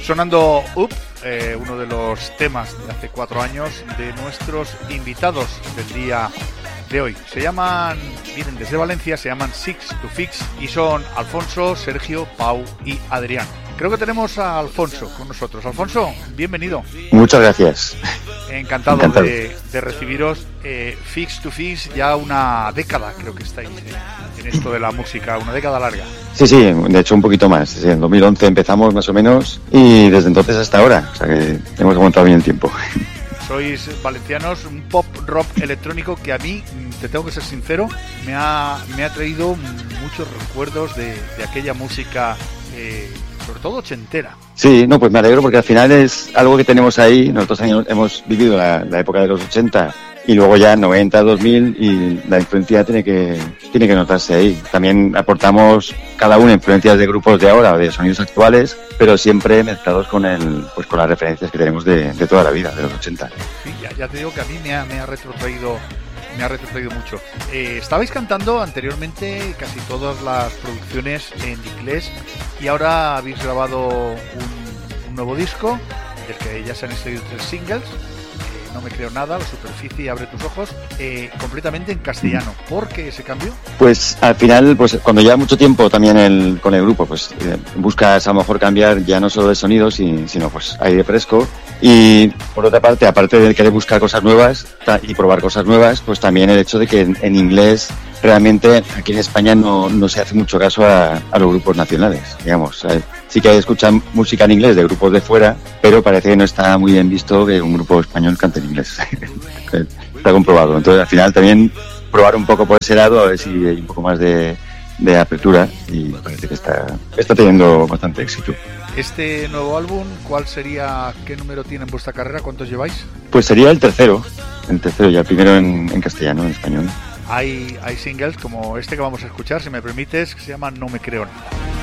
Sonando Up, uno de los temas de hace 4 años de nuestros invitados del día de hoy. Vienen desde Valencia, se llaman Six to Fix y son Alfonso, Sergio, Pau y Adrián. Creo que tenemos a Alfonso con nosotros. Alfonso, bienvenido. Muchas gracias. Encantado. De recibiros. Fix to Fix, ya una década creo que estáis en esto de la música, una década larga. Sí, de hecho un poquito más. Sí, en 2011 empezamos más o menos y desde entonces hasta ahora, o sea que hemos aguantado bien el tiempo. Sois valencianos, un pop rock electrónico que a mí, te tengo que ser sincero, me ha traído muchos recuerdos de aquella música, sobre todo ochentera. Sí, no, pues me alegro porque al final es algo que tenemos ahí. Nosotros hemos vivido la época de los 80 y luego ya 90, 2000 y la influencia tiene que notarse ahí. También aportamos cada uno influencias de grupos de ahora, de sonidos actuales, pero siempre mezclados con las referencias que tenemos de toda la vida, de los 80. Sí, ya te digo que a mí me ha retrotraído mucho. Estabais cantando anteriormente casi todas las producciones en inglés y ahora habéis grabado un nuevo disco del que ya se han extraído 3 singles. No me creo nada, La superficie, Abre tus ojos, completamente en castellano. ¿Por qué ese cambio? Pues al final, pues cuando llevas mucho tiempo también con el grupo, pues buscas a lo mejor cambiar ya no solo de sonido, sino pues aire fresco. Y por otra parte, aparte de querer buscar cosas nuevas y probar cosas nuevas, pues también el hecho de que en inglés realmente aquí en España no se hace mucho caso a los grupos nacionales, digamos. Sí que escuchan música en inglés de grupos de fuera, pero parece que no está muy bien visto que un grupo español cante en inglés. Está comprobado. Entonces, al final también probar un poco por ese lado, a ver si hay un poco más de apertura, y parece que está teniendo bastante éxito. Este nuevo álbum, ¿qué número tiene en vuestra carrera? ¿Cuántos lleváis? Pues sería el tercero ya, el primero en castellano, en español. Hay singles como este que vamos a escuchar, si me permites, que se llama No me creo nada.